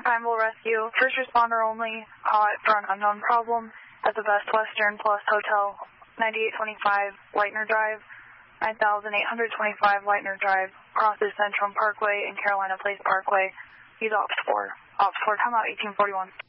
Primal Rescue, first responder only, for an unknown problem at the Best Western Plus Hotel, 9825 Lightner Drive, 9825 Lightner Drive, crosses Central Parkway and Carolina Place Parkway. He's Ops 4. Ops 4, timeout 1841.